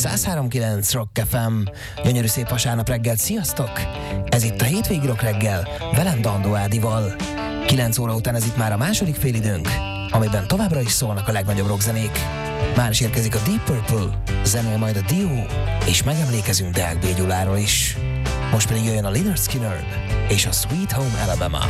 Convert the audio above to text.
103.9 Rock FM. Gyönyörű szép vasárnap reggel, sziasztok! Ez itt a hétvégi Rock reggel, velem Dandó Ádival. 9 óra után ez itt már a második félidőnk, amiben továbbra is szólnak a legnagyobb rockzenék. Már is érkezik a Deep Purple, zenél majd a Dio, és megemlékezünk Deák B. Gyuláról is. Most pedig jöjjön a Lynyrd Skynyrd és a Sweet Home Alabama.